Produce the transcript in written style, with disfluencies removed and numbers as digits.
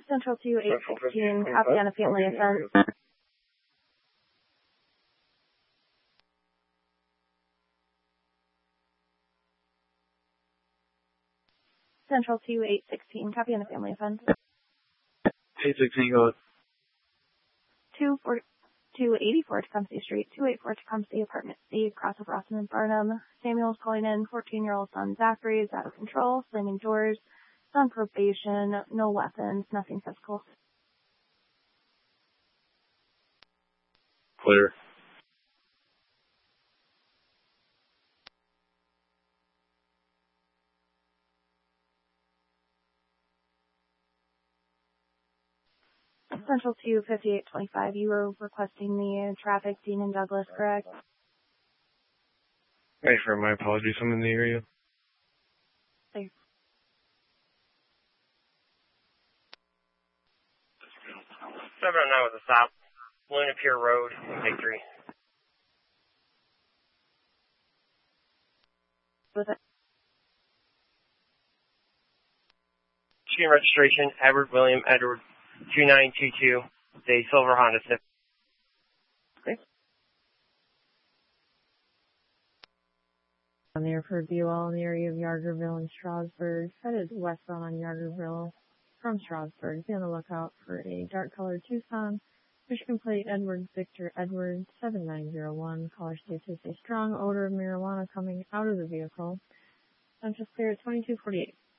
Central 2816, copy on a family offense. Central 2816, copy on a family offense. 816, go ahead. 284 Tecumseh Street, 284 Tecumseh, Apartment C, crossover Austin and Barnum. Samuel's calling in, 14-year-old son Zachary is out of control, slamming doors, is on probation, no weapons, nothing physical. Clear. Central 25825, you were requesting the traffic scene in Douglas, correct? Hey, for my apologies, I'm in the area. Clear. 709 with a stop. Luna Pier Road, take 3. With it. Student registration, Edward William Edward 2922, the silver Honda Civic. Okay. On the airport Buell in the area of Yargerville and Strasburg, headed westbound on Yargerville from Strasburg. Be on the lookout for a dark colored Tucson, Michigan plate Edward Victor Edward 7901. Caller states there's a strong odor of marijuana coming out of the vehicle. Central clear at 2248.